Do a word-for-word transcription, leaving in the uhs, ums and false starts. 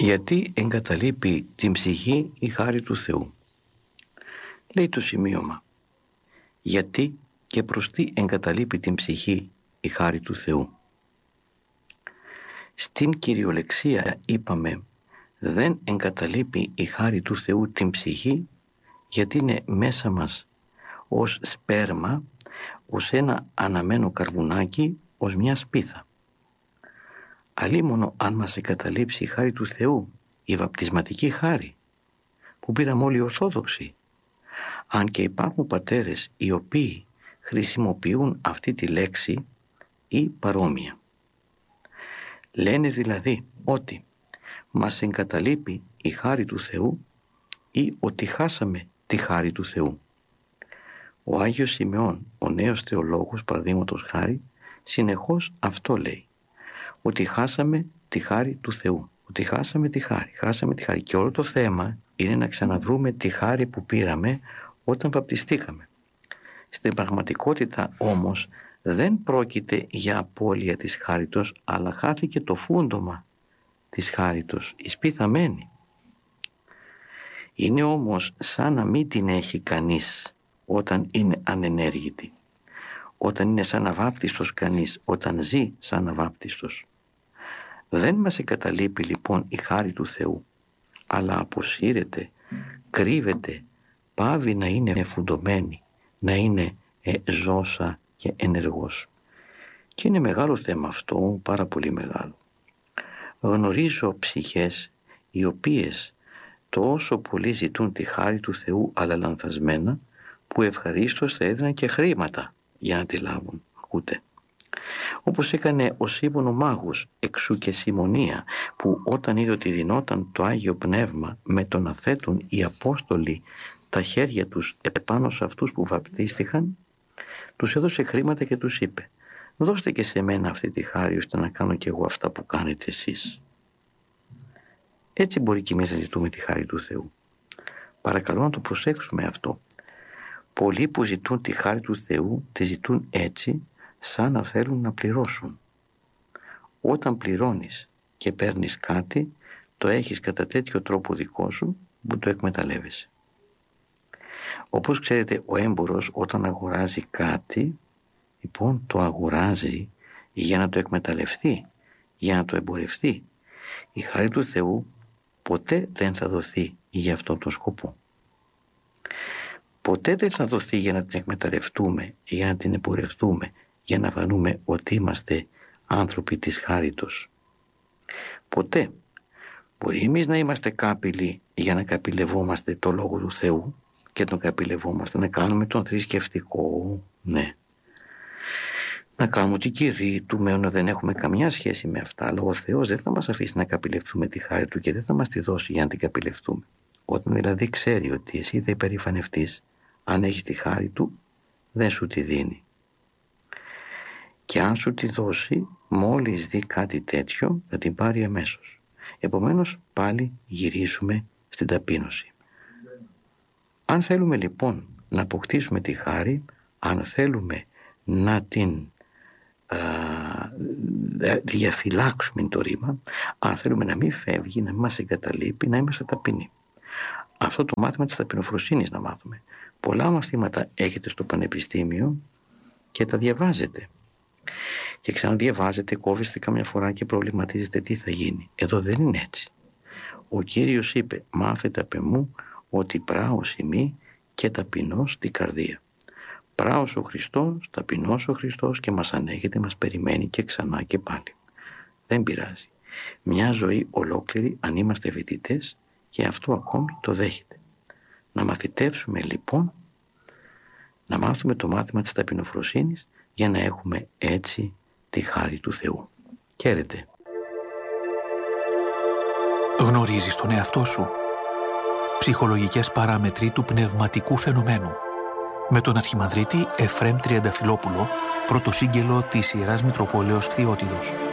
Γιατί εγκαταλείπει την ψυχή η χάρη του Θεού. Λέει το σημείωμα. Γιατί και προς τι εγκαταλείπει την ψυχή η χάρη του Θεού. Στην κυριολεξία είπαμε δεν εγκαταλείπει η χάρη του Θεού την ψυχή γιατί είναι μέσα μας ως σπέρμα, ως ένα αναμένο καρβουνάκι, ως μια σπίθα. Αλίμονο αν μας εγκαταλείψει η χάρη του Θεού, η βαπτισματική χάρη που πήραμε όλοι οι Ορθόδοξοι. Αν και υπάρχουν πατέρες οι οποίοι χρησιμοποιούν αυτή τη λέξη ή παρόμοια. Λένε δηλαδή ότι μας εγκαταλείπει η χάρη του Θεού ή ότι χάσαμε τη χάρη του Θεού. Ο Άγιος Σιμεών, ο νέος θεολόγος παραδείγματος χάρη, συνεχώς αυτό λέει. Ότι χάσαμε τη χάρη του Θεού. Ότι χάσαμε τη χάρη. Χάσαμε τη χάρη. Και όλο το θέμα είναι να ξαναβρούμε τη χάρη που πήραμε όταν βαπτιστήκαμε. Στην πραγματικότητα όμως δεν πρόκειται για απώλεια της χάριτος, αλλά χάθηκε το φούντομα της χάριτος, η σπίθα μένει. Είναι όμως σαν να μην την έχει κανείς όταν είναι ανενέργητη, όταν είναι σαν αβάπτιστος κανείς, όταν ζει σαν αβάπτιστος. Δεν μας εγκαταλείπει λοιπόν η χάρη του Θεού, αλλά αποσύρεται, κρύβεται, πάβει να είναι φουντωμένη, να είναι ε, ζώσα και ενεργός. Και είναι μεγάλο θέμα αυτό, πάρα πολύ μεγάλο. Γνωρίζω ψυχές οι οποίες τόσο πολύ ζητούν τη χάρη του Θεού αλλά λανθασμένα, που ευχαρίστως θα έδιναν και χρήματα για να τη λάβουν. Ακούτε. Όπως έκανε ο Σίμων ο Μάγος, εξού και συμμονία, που όταν είδε ότι δινόταν το Άγιο Πνεύμα με το να θέτουν οι Απόστολοι τα χέρια τους επάνω σε αυτούς που βαπτίστηκαν, τους έδωσε χρήματα και τους είπε «Δώστε και σε μένα αυτή τη χάρη ώστε να κάνω και εγώ αυτά που κάνετε εσείς». Έτσι μπορεί και εμείς να ζητούμε τη χάρη του Θεού. Παρακαλώ να το προσέξουμε αυτό. Πολλοί που ζητούν τη χάρη του Θεού τη ζητούν έτσι, σαν να θέλουν να πληρώσουν. Όταν πληρώνεις και παίρνεις κάτι, το έχεις κατά τέτοιο τρόπο δικό σου που το εκμεταλλεύεσαι. Όπως ξέρετε, ο έμπορος όταν αγοράζει κάτι, λοιπόν το αγοράζει για να το εκμεταλλευτεί, για να το εμπορευτεί. Η χάρη του Θεού ποτέ δεν θα δοθεί για αυτόν τον σκοπό. Ποτέ δεν θα δοθεί για να την εκμεταλλευτούμε, για να την εμπορευτούμε, για να φανούμε ότι είμαστε άνθρωποι της χάριτος. Ποτέ. Μπορεί εμείς να είμαστε κάπηλοι για να καπηλευόμαστε το Λόγο του Θεού και τον καπηλευόμαστε, να κάνουμε τον θρησκευτικό, ναι. Να κάνουμε ότι κηρύττουμε, ενώ δεν έχουμε καμιά σχέση με αυτά, αλλά ο Θεός δεν θα μας αφήσει να καπηλευτούμε τη χάρη Του και δεν θα μας τη δώσει για να την καπηλευτούμε. Όταν δηλαδή ξέρει ότι εσύ θα υπερηφανευτείς, αν έχεις τη χάρη Του, δεν σου τη δίνει. Και αν σου τη δώσει, μόλις δει κάτι τέτοιο, θα την πάρει αμέσως. Επομένως, πάλι γυρίσουμε στην ταπείνωση. Αν θέλουμε λοιπόν να αποκτήσουμε τη χάρη, αν θέλουμε να την α, διαφυλάξουμε το ρήμα, αν θέλουμε να μην φεύγει, να μην μας εγκαταλείπει, να είμαστε ταπεινοί. Αυτό το μάθημα της ταπεινοφροσύνης να μάθουμε. Πολλά μαθήματα έχετε στο πανεπιστήμιο και τα διαβάζετε. Και ξαναδιαβάζετε, κόβεστε καμιά φορά και προβληματίζετε τι θα γίνει. Εδώ δεν είναι έτσι. Ο Κύριος είπε «Μάθετε απ' εμού ότι πράος ημί και ταπεινός την καρδία». Πράος ο Χριστός, ταπεινός ο Χριστός και μας ανέχεται, μας περιμένει και ξανά και πάλι. Δεν πειράζει. Μια ζωή ολόκληρη αν είμαστε φοιτητές και αυτό ακόμη το δέχεται. Να μαθητεύσουμε λοιπόν, να μάθουμε το μάθημα της ταπεινοφροσύνης για να έχουμε έτσι τη χάρη του Θεού. Χαίρετε. Γνωρίζεις τον εαυτό σου. Ψυχολογικές παράμετροι του πνευματικού φαινομένου. Με τον Αρχιμανδρίτη Εφραίμ Τριανταφυλόπουλο, πρωτοσύγγελο της Ιεράς Μητροπόλεως Φθιώτιδος.